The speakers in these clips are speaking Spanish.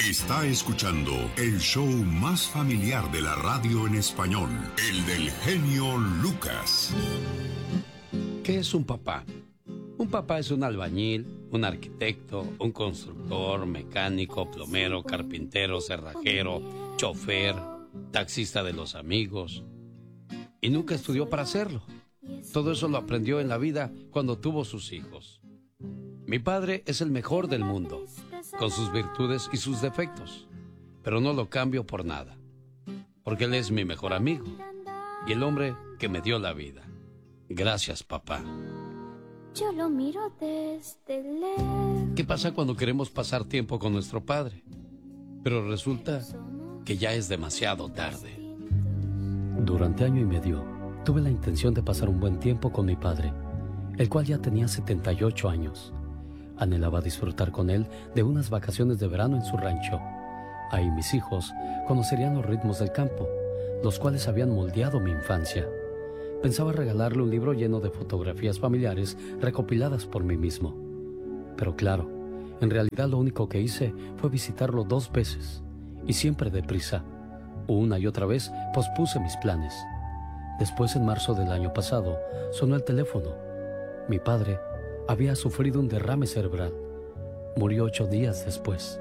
Está escuchando el show más familiar de la radio en español, el del genio Lucas. ¿Qué es un papá? Un papá es un albañil, un arquitecto, un constructor, mecánico, plomero, carpintero, cerrajero, chofer, taxista de los amigos. Y nunca estudió para hacerlo. Todo eso lo aprendió en la vida cuando tuvo sus hijos. Mi padre es el mejor del mundo, con sus virtudes y sus defectos, pero no lo cambio por nada, porque él es mi mejor amigo y el hombre que me dio la vida. Gracias, papá. Yo lo miro desde lejos. ¿Qué pasa cuando queremos pasar tiempo con nuestro padre? Pero resulta que ya es demasiado tarde. Durante año y medio, tuve la intención de pasar un buen tiempo con mi padre, el cual ya tenía 78 años. Anhelaba disfrutar con él de unas vacaciones de verano en su rancho. Ahí mis hijos conocerían los ritmos del campo, los cuales habían moldeado mi infancia. Pensaba regalarle un libro lleno de fotografías familiares recopiladas por mí mismo. Pero claro, en realidad lo único que hice fue visitarlo 2 veces, y siempre deprisa. Una y otra vez pospuse mis planes. Después, en marzo del año pasado, sonó el teléfono. Mi padre había sufrido un derrame cerebral. Murió 8 días después.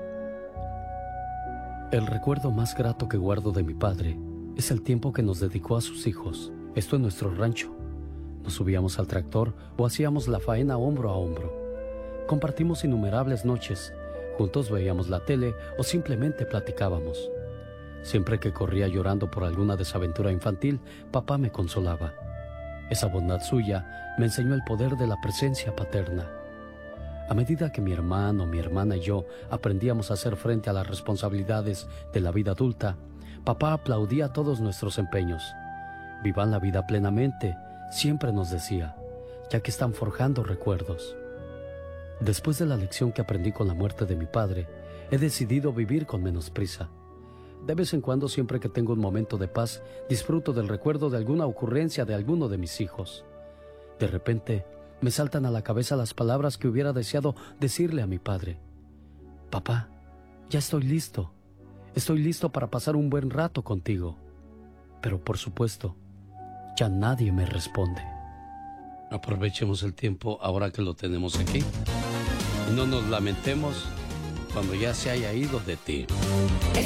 El recuerdo más grato que guardo de mi padre es el tiempo que nos dedicó a sus hijos, esto en nuestro rancho. Nos subíamos al tractor o hacíamos la faena hombro a hombro. Compartimos innumerables noches, juntos veíamos la tele o simplemente platicábamos. Siempre que corría llorando por alguna desaventura infantil, papá me consolaba. Esa bondad suya me enseñó el poder de la presencia paterna. A medida que mi hermano, mi hermana y yo aprendíamos a hacer frente a las responsabilidades de la vida adulta, papá aplaudía todos nuestros empeños. Vivan la vida plenamente, siempre nos decía, ya que están forjando recuerdos. Después de la lección que aprendí con la muerte de mi padre, he decidido vivir con menos prisa. De vez en cuando, siempre que tengo un momento de paz, disfruto del recuerdo de alguna ocurrencia de alguno de mis hijos. De repente, me saltan a la cabeza las palabras que hubiera deseado decirle a mi padre. Papá, ya estoy listo. Estoy listo para pasar un buen rato contigo. Pero por supuesto, ya nadie me responde. Aprovechemos el tiempo ahora que lo tenemos aquí. Y no nos lamentemos cuando ya se haya ido de ti. El